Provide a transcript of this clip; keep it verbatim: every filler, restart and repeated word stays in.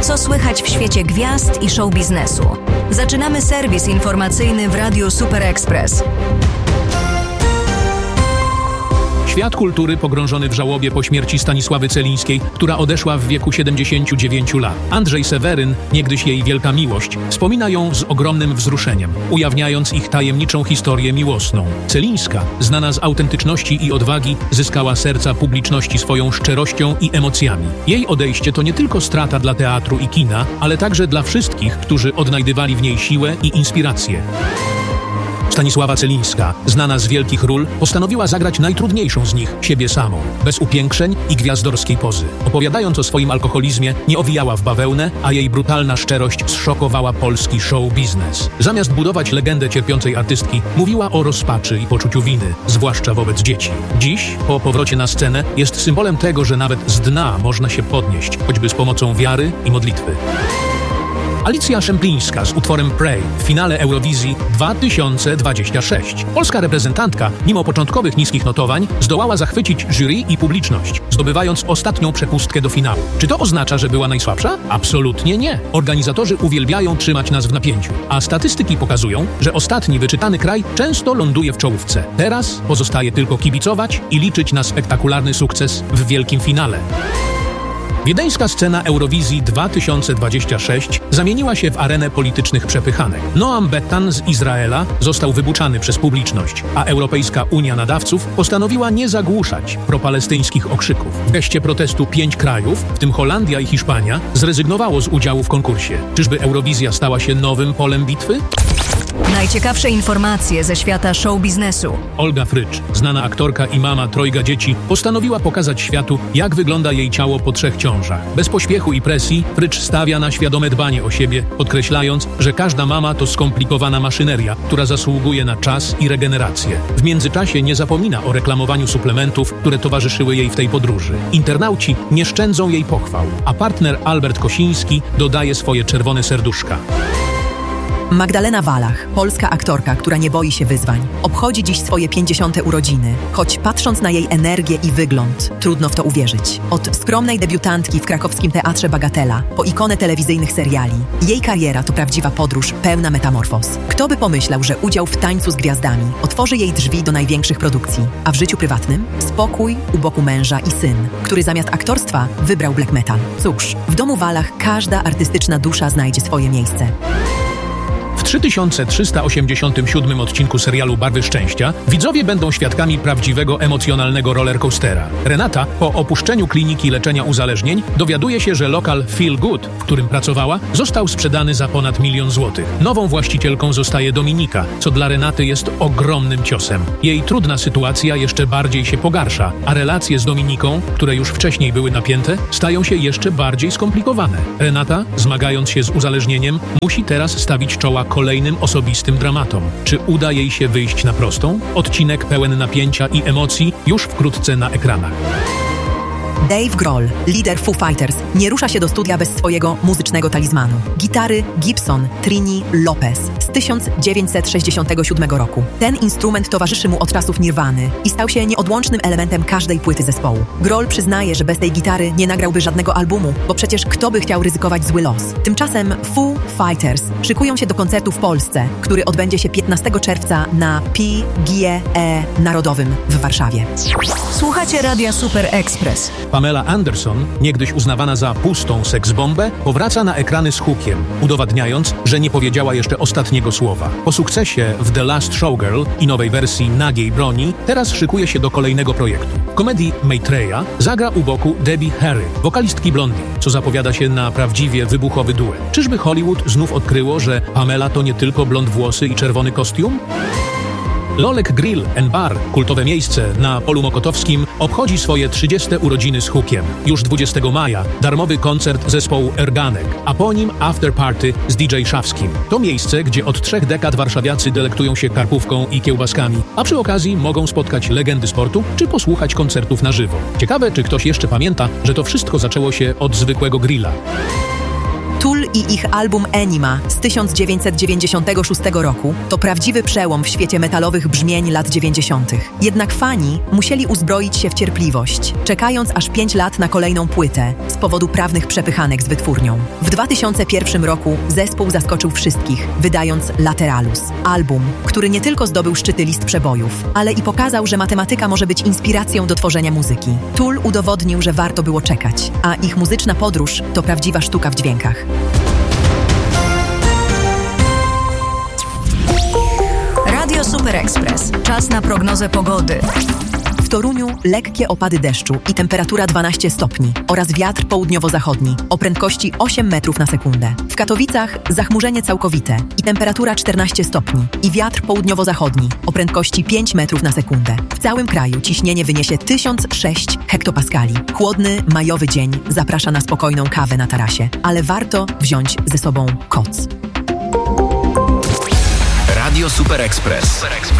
Co słychać w świecie gwiazd i show biznesu? Zaczynamy serwis informacyjny w Radiu Super Express. Świat kultury pogrążony w żałobie po śmierci Stanisławy Celińskiej, która odeszła w wieku siedemdziesięciu dziewięciu lat. Andrzej Seweryn, niegdyś jej wielka miłość, wspomina ją z ogromnym wzruszeniem, ujawniając ich tajemniczą historię miłosną. Celińska, znana z autentyczności i odwagi, zyskała serca publiczności swoją szczerością i emocjami. Jej odejście to nie tylko strata dla teatru i kina, ale także dla wszystkich, którzy odnajdywali w niej siłę i inspirację. Stanisława Celińska, znana z wielkich ról, postanowiła zagrać najtrudniejszą z nich, siebie samą, bez upiększeń i gwiazdorskiej pozy. Opowiadając o swoim alkoholizmie, nie owijała w bawełnę, a jej brutalna szczerość zszokowała polski show biznes. Zamiast budować legendę cierpiącej artystki, mówiła o rozpaczy i poczuciu winy, zwłaszcza wobec dzieci. Dziś, po powrocie na scenę, jest symbolem tego, że nawet z dna można się podnieść, choćby z pomocą wiary i modlitwy. Alicja Szemplińska z utworem Pray w finale Eurowizji dwa tysiące dwudziestego szóstego. Polska reprezentantka, mimo początkowych niskich notowań, zdołała zachwycić jury i publiczność, zdobywając ostatnią przepustkę do finału. Czy to oznacza, że była najsłabsza? Absolutnie nie. Organizatorzy uwielbiają trzymać nas w napięciu, a statystyki pokazują, że ostatni wyczytany kraj często ląduje w czołówce. Teraz pozostaje tylko kibicować i liczyć na spektakularny sukces w wielkim finale. Wiedeńska scena Eurowizji dwa tysiące dwudziestego szóstego zamieniła się w arenę politycznych przepychanek. Noam Bettan z Izraela został wybuczany przez publiczność, a Europejska Unia Nadawców postanowiła nie zagłuszać propalestyńskich okrzyków. W geście protestu pięć krajów, w tym Holandia i Hiszpania, zrezygnowało z udziału w konkursie. Czyżby Eurowizja stała się nowym polem bitwy? Najciekawsze informacje ze świata show biznesu. Olga Frycz, znana aktorka i mama trojga dzieci, postanowiła pokazać światu, jak wygląda jej ciało po trzech ciążach. Bez pośpiechu i presji Frycz stawia na świadome dbanie o siebie, podkreślając, że każda mama to skomplikowana maszyneria, która zasługuje na czas i regenerację. W międzyczasie nie zapomina o reklamowaniu suplementów, które towarzyszyły jej w tej podróży. Internauci nie szczędzą jej pochwał, a partner Albert Kosiński dodaje swoje czerwone serduszka. Magdalena Wallach, polska aktorka, która nie boi się wyzwań, obchodzi dziś swoje pięćdziesiąte urodziny, choć patrząc na jej energię i wygląd, trudno w to uwierzyć. Od skromnej debiutantki w krakowskim Teatrze Bagatela po ikonę telewizyjnych seriali, jej kariera to prawdziwa podróż pełna metamorfoz. Kto by pomyślał, że udział w Tańcu z Gwiazdami otworzy jej drzwi do największych produkcji, a w życiu prywatnym spokój u boku męża i syn, który zamiast aktorstwa wybrał black metal. Cóż, w domu Wallach każda artystyczna dusza znajdzie swoje miejsce. W trzy tysiące trzysta osiemdziesiątym siódmym odcinku serialu Barwy Szczęścia widzowie będą świadkami prawdziwego emocjonalnego rollercoastera. Renata, po opuszczeniu kliniki leczenia uzależnień, dowiaduje się, że lokal Feel Good, w którym pracowała, został sprzedany za ponad milion złotych. Nową właścicielką zostaje Dominika, co dla Renaty jest ogromnym ciosem. Jej trudna sytuacja jeszcze bardziej się pogarsza, a relacje z Dominiką, które już wcześniej były napięte, stają się jeszcze bardziej skomplikowane. Renata, zmagając się z uzależnieniem, musi teraz stawić czoła kolejnym osobistym dramatom. Czy uda jej się wyjść na prostą? Odcinek pełen napięcia i emocji już wkrótce na ekranach. Dave Grohl, lider Foo Fighters, nie rusza się do studia bez swojego muzycznego talizmanu. Gitary Gibson Trini Lopez z tysiąc dziewięćset sześćdziesiątego siódmego roku. Ten instrument towarzyszy mu od czasów Nirwany i stał się nieodłącznym elementem każdej płyty zespołu. Grohl przyznaje, że bez tej gitary nie nagrałby żadnego albumu, bo przecież kto by chciał ryzykować zły los. Tymczasem Foo Fighters szykują się do koncertu w Polsce, który odbędzie się piętnastego czerwca na P G E Narodowym w Warszawie. Słuchacie Radia Super Express. Pamela Anderson, niegdyś uznawana za pustą seksbombę, powraca na ekrany z hookiem, udowadniając, że nie powiedziała jeszcze ostatniego słowa. Po sukcesie w The Last Showgirl i nowej wersji Nagiej broni, teraz szykuje się do kolejnego projektu. W komedii Maitreya zagra u boku Debbie Harry, wokalistki Blondie, co zapowiada się na prawdziwie wybuchowy duet. Czyżby Hollywood znów odkryło, że Pamela to nie tylko blond włosy i czerwony kostium? Lolek Grill and Bar, kultowe miejsce na Polu Mokotowskim, obchodzi swoje trzydzieste urodziny z hookiem. Już dwudziestego maja darmowy koncert zespołu Erganek, a po nim after party z D J Szawskim. To miejsce, gdzie od trzech dekad warszawiacy delektują się karpówką i kiełbaskami, a przy okazji mogą spotkać legendy sportu czy posłuchać koncertów na żywo. Ciekawe, czy ktoś jeszcze pamięta, że to wszystko zaczęło się od zwykłego grilla. Tool i ich album Enima z tysiąc dziewięćset dziewięćdziesiątego szóstego roku to prawdziwy przełom w świecie metalowych brzmień lat dziewięćdziesiątych. Jednak fani musieli uzbroić się w cierpliwość, czekając aż pięć lat na kolejną płytę z powodu prawnych przepychanek z wytwórnią. W dwa tysiące pierwszym roku zespół zaskoczył wszystkich, wydając Lateralus, album, który nie tylko zdobył szczyty list przebojów, ale i pokazał, że matematyka może być inspiracją do tworzenia muzyki. Tool udowodnił, że warto było czekać, a ich muzyczna podróż to prawdziwa sztuka w dźwiękach. Radio Super Express. Czas na prognozę pogody. W Toruniu lekkie opady deszczu i temperatura dwanaście stopni oraz wiatr południowo-zachodni o prędkości osiem metrów na sekundę. W Katowicach zachmurzenie całkowite i temperatura czternaście stopni i wiatr południowo-zachodni o prędkości pięć metrów na sekundę. W całym kraju ciśnienie wyniesie tysiąc sześć hektopaskali. Chłodny, majowy dzień zaprasza na spokojną kawę na tarasie, ale warto wziąć ze sobą koc. Radio Super Express.